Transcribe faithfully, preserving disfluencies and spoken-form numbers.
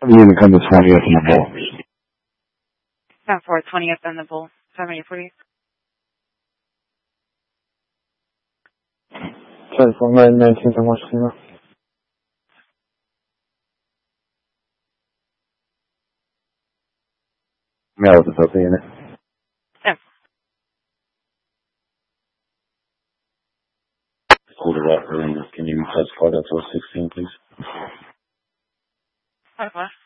You can come to twentieth in the bowl. ten four, twentieth in the bowl. seventy, please. ten four, nine nineteen, and West Lima. No, it's okay in it. Yeah. Hold it up, can you touch call that to sixteen, please? Okay.